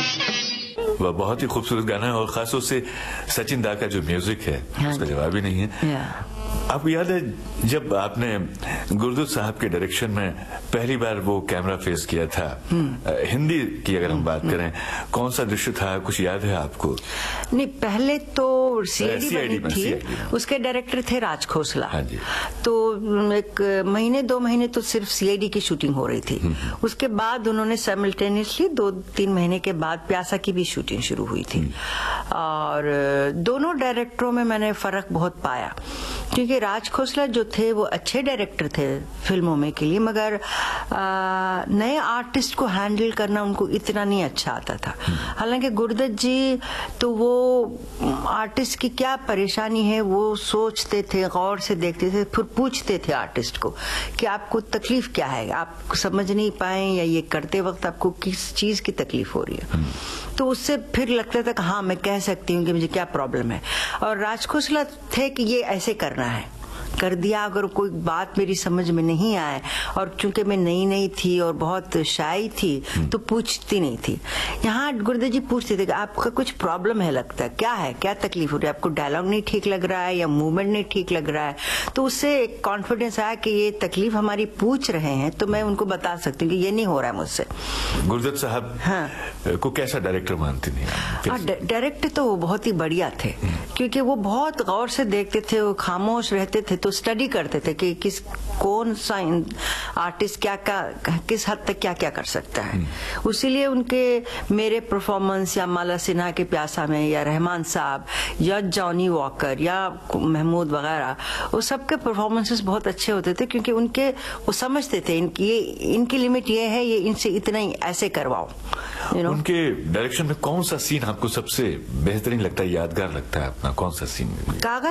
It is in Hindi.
वह बहुत ही खूबसूरत गाना है और खास तौर से सचिन दा का जो म्यूजिक है उसका जवाब ही नहीं है। आपको याद है जब आपने गुरदत साहब के डायरेक्शन में पहली बार वो कैमरा फेस किया था, हिंदी की अगर हम बात करें, कौन सा दृश्य था, कुछ याद है आपको? नहीं, पहले तो सीआईडी बनी थी, उसके डायरेक्टर थे राज खोसला। हाँ जी। तो एक महीने 2 महीने तो सिर्फ सीआईडी की शूटिंग हो रही थी। उसके बाद उन्होंने साइमल्टेनियसली 2-3 महीने के बाद प्यासा की भी शूटिंग शुरू हुई थी। और दोनों डायरेक्टरों में मैंने फर्क बहुत पाया, क्योंकि राज खोसला जो थे वो अच्छे डायरेक्टर थे फिल्मों में के लिए, मगर नए आर्टिस्ट को हैंडल करना उनको इतना नहीं अच्छा आता था। हालांकि गुरदत जी तो वो आर्टिस्ट की क्या परेशानी है वो सोचते थे, गौर से देखते थे, फिर पूछते थे आर्टिस्ट को कि आपको तकलीफ क्या है, आप समझ नहीं पाए या ये करते वक्त आपको किस चीज की तकलीफ हो रही है। तो उससे फिर लगता था कि हाँ मैं कह सकती हूँ कि मुझे क्या प्रॉब्लम है। और राज खोसला थे कि ये ऐसे करना है, कर दिया। अगर कोई बात मेरी समझ में नहीं आए, और चूंकि मैं नई थी और बहुत शाई थी तो पूछती नहीं थी। यहाँ गुरदत जी पूछते थे कि आपका कुछ प्रॉब्लम है, लगता है क्या है, क्या तकलीफ हो रही है, आपको डायलॉग नहीं ठीक लग रहा है या मूवमेंट नहीं ठीक लग रहा है। तो उससे एक कॉन्फिडेंस आया कि ये तकलीफ हमारी पूछ रहे हैं तो मैं उनको बता सकती हूँ कि ये नहीं हो रहा है मुझसे। गुरदत साहब को कैसा डायरेक्टर मानती थी? डायरेक्टर तो वो बहुत ही बढ़िया थे, क्योंकि वो बहुत गौर से देखते थे, वो खामोश रहते थे, तो स्टडी करते थे कि कौन सा आर्टिस्ट किस हद तक क्या कर सकता है। उसीलिए उनके मेरे परफॉर्मेंस या माला सिन्हा के प्यासा में या रहमान साहब या जॉनी वॉकर या महमूद वगैरह, वो सबके परफॉर्मेंसेस बहुत अच्छे होते थे, क्योंकि वो समझते थे इनकी लिमिट ये है, ये इनसे इतना ही ऐसे करवाओ। उनके डायरेक्शन में कौन सा सीन आपको सबसे बेहतरीन लगता है, यादगार लगता है अपना, कौन सा सीन? कागज